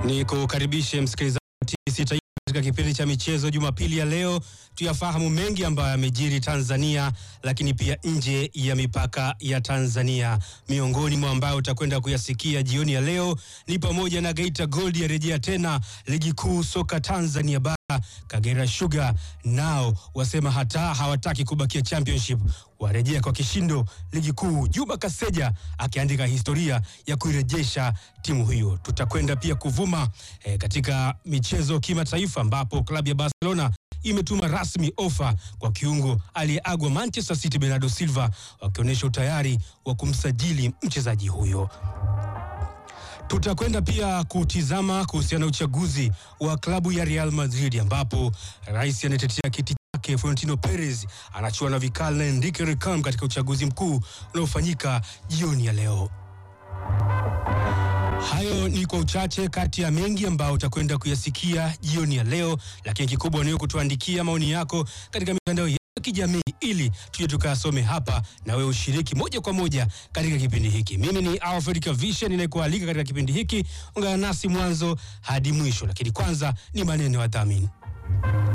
Ni kukaribishe msikilizaji katika kipindi cha michezo Jumapili ya leo. Tuyafahamu mengi ambayo yamejiri Tanzania, lakini pia nje ya mipaka ya Tanzania. Miongoni mwa ambayo utakwenda kuyasikia jioni ya leo ni pamoja na Geita Gold yarejea tena ligi kuu soka Tanzania bara. Kagera Sugar nao wasema hata hawataki kubakia championship, warejea kwa kishindo ligi kuu. Juma Kaseja akiandika historia ya kuirejesha timu hiyo. Tutakwenda pia kuvuma katika michezo kimataifa, ambapo klabu ya Barcelona imetuma rasmi ofa kwa kiungo aliyeagwa Manchester City Bernardo Silva, wakionyesha utayari wa kumsajili mchezaji huyo. Tutakwenda pia kutizama kuhusiana na uchaguzi wa klabu ya Real Madrid, ambapo rais anatetea kiti chake Florentino Perez anachuana vikali na Enrique Ricam katika uchaguzi mkuu unaofanyika jioni ya leo. Hayo ni kwa uchache kati ya mengi ambao utakwenda kuyasikia jioni ya leo, lakini kikubwa ni kutuandikia maoni yako katika mitandao ya kijamii ili tuje tukasome hapa na wewe ushiriki moja kwa moja katika kipindi hiki. Mimi ni Alfred Kavisha ninayekualika katika kipindi hiki. Ungana nasi mwanzo hadi mwisho, lakini kwanza ni maneno ya dhamini.